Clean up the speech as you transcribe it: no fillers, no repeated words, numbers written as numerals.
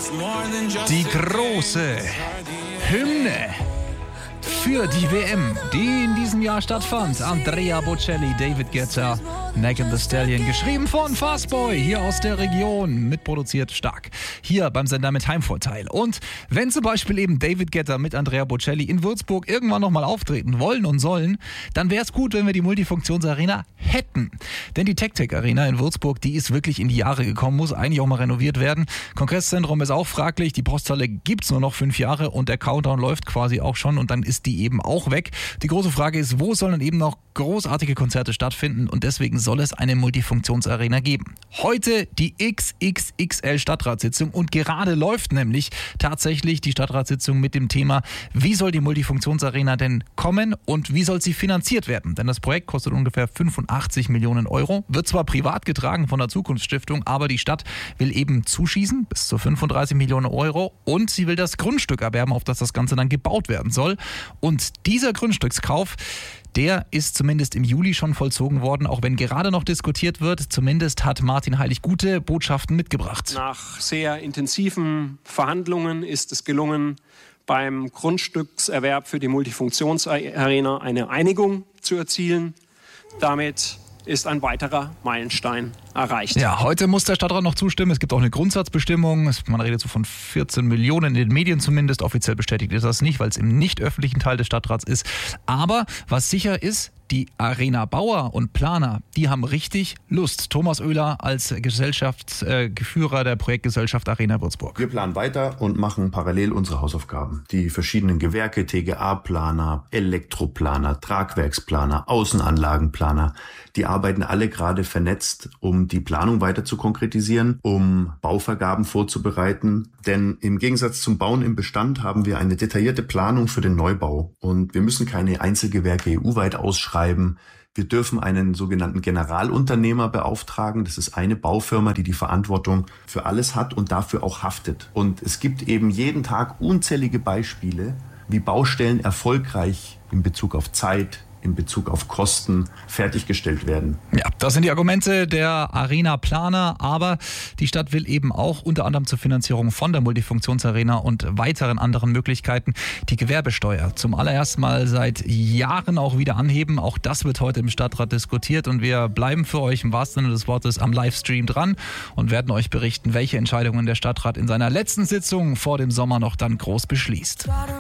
Die große Hymne für die WM, die in diesem Jahr stattfand. Andrea Bocelli, David Guetta, Megan Thee Stallion, geschrieben von Fastboy, hier aus der Region, mitproduziert stark, hier beim Sender mit Heimvorteil. Und wenn zum Beispiel eben David Guetta mit Andrea Bocelli in Würzburg irgendwann nochmal auftreten wollen und sollen, dann wäre es gut, wenn wir die Multifunktionsarena hätten. Denn die TecTec Arena in Würzburg, die ist wirklich in die Jahre gekommen, muss eigentlich auch mal renoviert werden. Kongresszentrum ist auch fraglich, die Posthalle gibt's nur noch 5 Jahre und der Countdown läuft quasi auch schon und dann ist die eben auch weg. Die große Frage ist, wo sollen eben noch großartige Konzerte stattfinden und deswegen soll es eine Multifunktionsarena geben. Heute die XXXL Stadtratssitzung und gerade läuft nämlich tatsächlich die Stadtratssitzung mit dem Thema, wie soll die Multifunktionsarena denn kommen und wie soll sie finanziert werden? Denn das Projekt kostet ungefähr 85 Millionen Euro, wird zwar privat getragen von der Zukunftsstiftung, aber die Stadt will eben zuschießen bis zu 35 Millionen Euro und sie will das Grundstück erwerben, auf das das Ganze dann gebaut werden soll. Und dieser Grundstückskauf, der ist zumindest im Juli schon vollzogen worden, auch wenn gerade noch diskutiert wird. Zumindest hat Martin Heilig gute Botschaften mitgebracht. Nach sehr intensiven Verhandlungen ist es gelungen, beim Grundstückserwerb für die Multifunktionsarena eine Einigung zu erzielen. Damit ist ein weiterer Meilenstein erreicht. Ja, heute muss der Stadtrat noch zustimmen. Es gibt auch eine Grundsatzbestimmung. Man redet so von 14 Millionen in den Medien zumindest. Offiziell bestätigt ist das nicht, weil es im nicht öffentlichen Teil des Stadtrats ist. Aber was sicher ist, die Arena-Bauer und Planer, die haben richtig Lust. Thomas Oehler als Gesellschaftsführer der Projektgesellschaft Arena Würzburg. Wir planen weiter und machen parallel unsere Hausaufgaben. Die verschiedenen Gewerke, TGA-Planer, Elektroplaner, Tragwerksplaner, Außenanlagenplaner, die arbeiten alle gerade vernetzt, um die Planung weiter zu konkretisieren, um Bauvergaben vorzubereiten. Denn im Gegensatz zum Bauen im Bestand haben wir eine detaillierte Planung für den Neubau. Und wir müssen keine Einzelgewerke EU-weit ausschreiben. Wir dürfen einen sogenannten Generalunternehmer beauftragen. Das ist eine Baufirma, die die Verantwortung für alles hat und dafür auch haftet. Und es gibt eben jeden Tag unzählige Beispiele, wie Baustellen erfolgreich in Bezug auf Zeit, in Bezug auf Kosten fertiggestellt werden. Ja, das sind die Argumente der Arena-Planer, aber die Stadt will eben auch unter anderem zur Finanzierung von der Multifunktionsarena und weiteren anderen Möglichkeiten die Gewerbesteuer zum allerersten Mal seit Jahren auch wieder anheben. Auch das wird heute im Stadtrat diskutiert und wir bleiben für euch im wahrsten Sinne des Wortes am Livestream dran und werden euch berichten, welche Entscheidungen der Stadtrat in seiner letzten Sitzung vor dem Sommer noch dann groß beschließt.